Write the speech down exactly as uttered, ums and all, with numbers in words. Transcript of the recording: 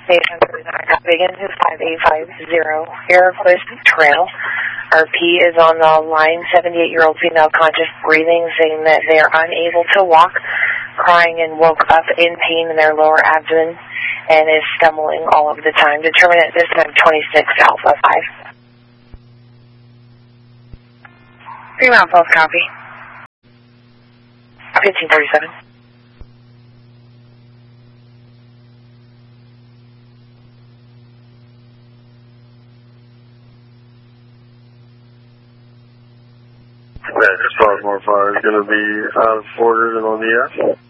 eight hundred Begin to five eight five zero, Iroquois Trail. R P is on the line, seventy-eight-year-old female conscious breathing, saying that they are unable to walk, crying and woke up in pain in their lower abdomen and is stumbling all of the time. Determine at this time twenty-six Alpha five. Female Pulse, copy. fifteen thirty-seven. Yeah, Baltimore Fire is going to be out of order and on the air.